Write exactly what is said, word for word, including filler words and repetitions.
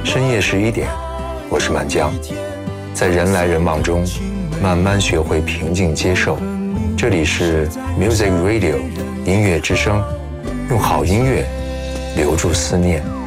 深夜十一点，我是满江，在人来人往中，慢慢学会平静接受。这里是 Music Radio 音乐之声，用好音乐留住思念。